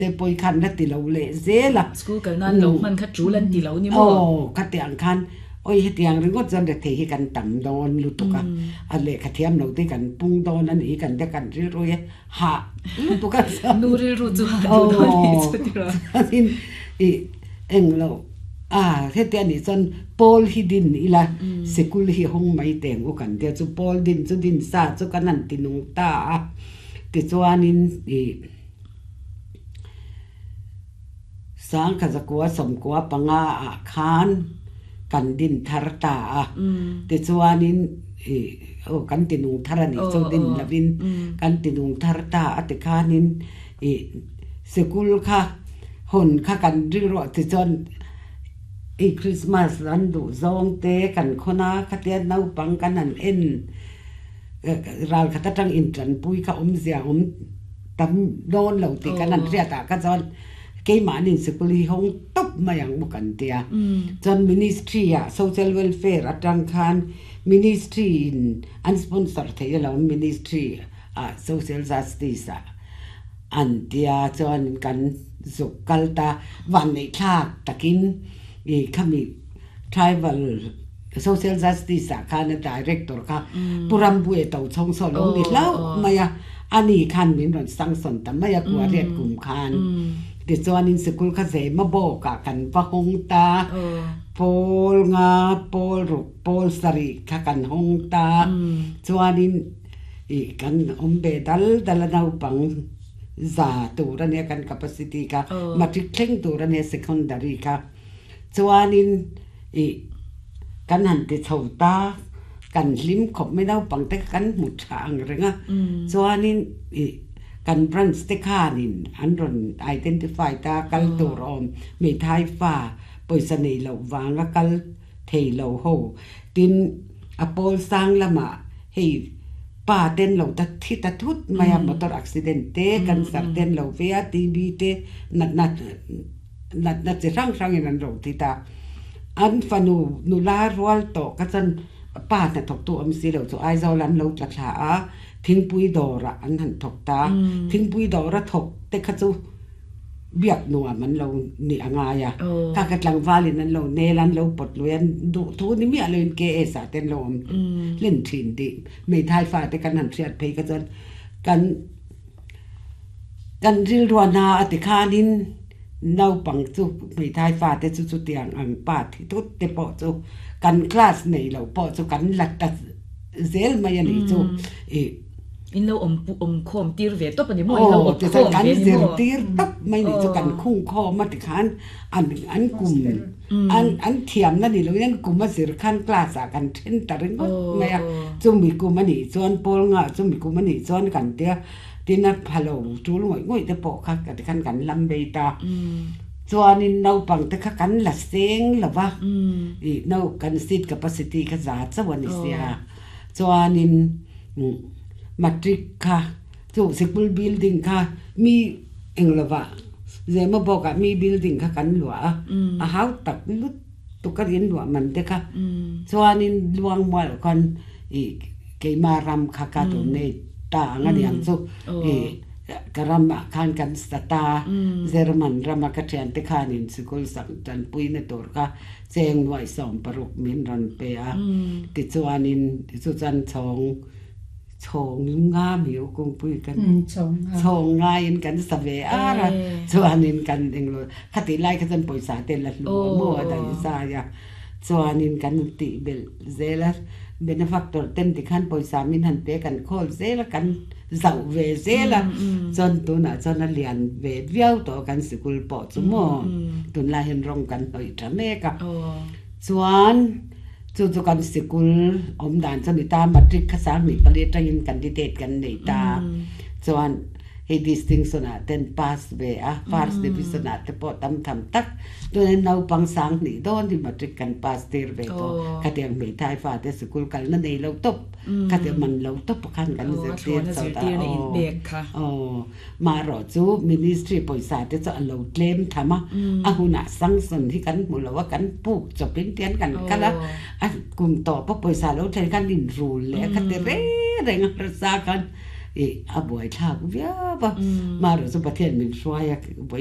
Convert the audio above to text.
แต่ปอยคันละติเราเละเซละสกูกันนั้นลงมันคัดจูลันติเรานี่มั้งโอ้คัดเตียงคันโอ้ยเตียงเรื่องก็จะเด็ดที่กันต่ำโดนลุตุกะอะไรขัดเทียมเราที่กันปุงโดนนั่นอีกันจะกันเรื่อยๆหาลุตุกะนูริรุจุหาดูโดนนี่สุดที่เราทีนเอ็งเราเทียนนี่จนปอลฮิดินอีละสกุลฮิฮงไม่แต่งอุกันเดียวจุปอลดินจุดินซาจุกันนั่นตินุงตาติจวานินสังขจักวสมกวปังอาคานกันดินทารตาติจวานินกันตินุงทารนิจุดินลวินกันตินุงทารตาติคานินสกุลค่ะหนค่ะกันริโรติจนคริสต์มาสรันดูซองเตกันคนน่ะขัดเตียนเอาปังกันนั่นเอ็นเราขัดตั้งอินจันปุยข้าเสียตำโดนเหล่าตีกันนั่นเรียกกันจนเกี่ยมานินสกุลีฮงตบมาอย่างบุกันเตียจนมินิสทรีอะโซเชียลเวลแฟร์อัตรังคานมินิสทรีอันสปอนเซอร์เทียเรามินิสทรีโซเชียลจัสติสอันเตียจนกันสุกัลตาวันในทากตะกินเขามี tribal social justice ค่ะใน director ค่ะปุรัมบุเอตเอาช่องสอนลงนิดแล้วมายาอันนี้คันมีนนสังสนแต่ไม่อยากว่าเรียกกลุ่มคันเดี๋ยวจวนนินสกุลเขาเสมาบอกกันปะฮงตาโพลงาโพลรุกโพลสริค่ะกันฮงตาจวนนินกันเบดัลนาปังซาตัวเนี่ยกัน capacity ค่ะมาที่เคร่งตัวเนี่ย secondary ค่ะจวนนินกันหันติดเท่าตากันลิ้มขบไม่ได้ปังแต่กันหมุดช่างเรื่องจวนนินกันบรันสเตคานินอันรอนไอเดนติฟายตากันตัวรอมไม่ทายฟ้าปอยสนีเหลาวางละกันเทเหลาโฮตินอโปลสร้างละมาให้ป้าเต้นเหลาตัดที่ตัดทุดไม่ยามอเตอร์อักซิเดนเตกันสับเต้นเหลาเวียทีบีเตนัดจะร่างอย่างนั้นเราที่ตาอันฟันูลารัวโตก็จนป้าเนี่ยถกตัวอมสีเหลาตัวไอเจ้าลันเราจักษาทิ้งปุยดอระอันหันถกตาทิ้งปุยดอระถกแต่ข้าจูเบียกหนัวมันเราหนีอ่างายะข้ากำลังวาลินั้นเราเนลันเราปลดลุยนดูทุกนี้มีอะไรเกเอสาเต้นลมเล่นถิ่นดิไม่ทายฟ้าแต่กันหันเสียดเพก็จนกันริลวนาอติคานินนาปังจูไม่ทายฟ้าแต่จุดเตียงอังปาที่ทุกแต่ปอจูกันคลาสในเราปอจูกันหลักตัดเซลมายันอีจูอินเราคมตีร์เวทตัวปนิโมอินเราคมกันเซลตีร์ตับไม่นี่จูกันคุ้งคอมาติขันอันกลุ่มอันเทียมนั่นนี่เรายังกลุ่มมาเสือขันกลาสกันเช่นแต่เรื่องไม่อะจูมีกลุ่มมันนี่จวนโพลงะจูมีกลุ่มมันนี่จวนกันเดียที่นัดพะโล้จูลงวยแต่ปอคักกันกันลำเบตาจวนนินเราปังแต่กันละเสียงละวะเรากันสิทธิ์ capacity ขจัดสวรรค์เสียจวนนินมาทริกค่ะจูสิบุลบิลดิ้งค่ะมีเองละวะเจมาบอกมีบิลดิ้งค่ะกันหลัวหาวตักลุดตุกเรียนหลัวมันเด็กค่ะจวนนินลวงมัวคนเกมารำค่ะกันตัวนี้ตางั้นอย่างจูกรำขันกันสตาเจอมันรำกัดเทียนติขานินสกุลสังจันปุยในตัวค่ะเจงไว้สองปรุกมินรันเปียติจวานินติจุจันชงงามหิวกุงปุยกันชงง่ายกันสเวอะไรจวานินกันเองเลยคติไล่ขันปุยสาเตลัดลัวมัวแต่ยสายาจวานินกันติเบลเซลเบนฟักตอร์เต็มติขันปุยสามินหันเปกันโคลเซลกันเจ้าเวเซลจนตัวน่ะจนเลียนเวดเวียวต่อกันสกุลปอจุโมตุนลายเห็นรงกันต่อยทำเมกะส่วนจู่ๆกันสกุลอมด่านสนิตามาตริกภาษามีปริตยินกันดิเดตกันในตาส่วนให้ดิสติงสนาเต็นพาสเบะฟาร์สเดวิสนาเตปอตำตักตัวนั้นเราปังสังนี่โดนที่มาตริกกันพาสเตอร์เวโตคดียังไม่ทายฟ้าแต่สกุลกันนั่นเองเราตบคดีมันเราตบกันกันเสียเตียนสาวตามารอจูมินิสทรีปอยสาเตจะเราเคลมทำอาหุนาสังสนที่กันมูลว่ากันปลูกจะเป็นเตียนกันกันละกลุ่มต่อพอปอยสาเราใช้กันดินรูเลยคดีเร่งรักษากันอาบ่อยท่ากูเวียบ่มาเราจะประเทศมันช่วย